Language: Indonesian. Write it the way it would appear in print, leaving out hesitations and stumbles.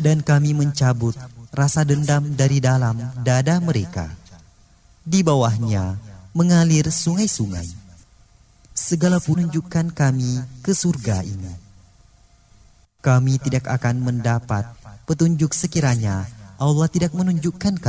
Dan kami mencabut rasa dendam dari dalam dada mereka. Di bawahnya mengalir sungai-sungai. Segala penunjukan kami ke surga ini. Kami tidak akan mendapat petunjuk sekiranya Allah tidak menunjukkan kami.